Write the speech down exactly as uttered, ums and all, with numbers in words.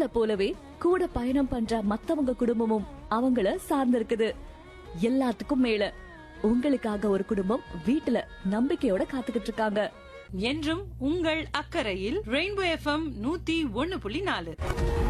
உங்கள போலவே கூட பயணம் பண்ற மத்தவங்க குடும்பமும் அவங்கள சார்ந்திருக்குது. எல்லாத்துக்கும் மேல உங்களுக்காக ஒரு குடும்பம் வீட்டுல நம்பிக்கையோட காத்துக்கிட்டு இருக்காங்க. என்றும் உங்கள் அக்கறையில் ரெயின்போ எஃப்எம் நூத்தி ஒன்னு புள்ளி நாலு.